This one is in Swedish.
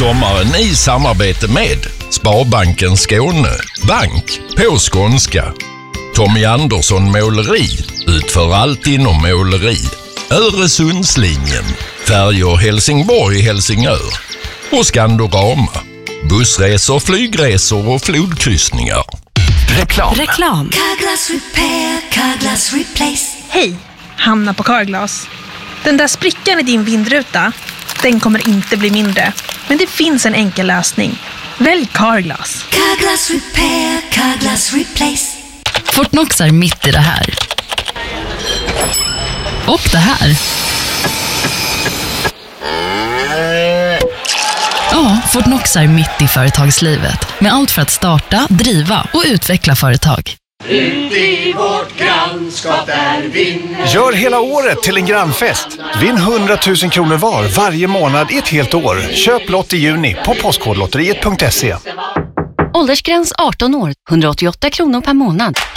sommaren i samarbete med Sparbanken Skåne, bank på skånska. Tommy Andersson Måleri, utför allt inom måleri. Öresundslinjen, färjor Helsingborg-Helsingör. Och Skandorama, bussresor, flygresor och flodkryssningar. Reklam. Carglass Repair, Carglass Replace. Hej, Hanna på Carglass. Den där sprickan i din vindruta, den kommer inte bli mindre. Men det finns en enkel lösning. Välj Carglass. Carglass Repair, Carglass Replace. Fortnox är mitt i det här. Och det här. Ja, Fortnox är mitt i företagslivet. Med allt för att starta, driva och utveckla företag. Ut i vårt grannskap där vinner. Gör hela året till en grannfest. Vinn 100 000 kronor var varje månad i ett helt år. Köp lott i juni på postkodlotteriet.se. Åldersgräns 18 år, 188 kronor per månad.